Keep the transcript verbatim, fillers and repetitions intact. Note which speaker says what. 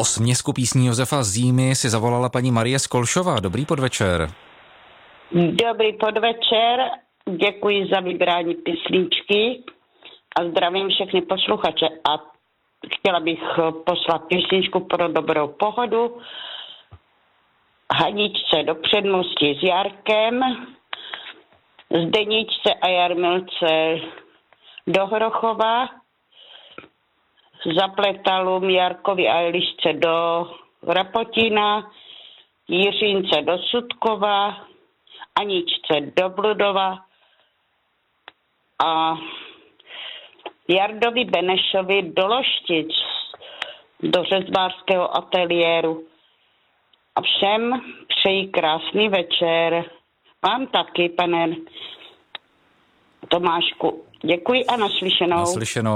Speaker 1: O směsku písní Josefa Zímy si zavolala paní Marie Skolšová. Dobrý podvečer.
Speaker 2: Dobrý podvečer, děkuji za vybrání písničky a zdravím všechny posluchače. A chtěla bych poslat písničku pro dobrou pohodu Haničce do Předmostí s Jarkem, Zdeničce a Jarmilce do Hrochova, Zapletalům Jarkovi a Elišce do Rapotina, Jiřince do Sudkova, Aničce do Bludova a Jardovi Benešovi do Loštic, do řezbářského ateliéru. A všem přeji krásný večer. Vám taky, pane Tomášku. Děkuji a naslyšenou.
Speaker 1: Naslyšenou.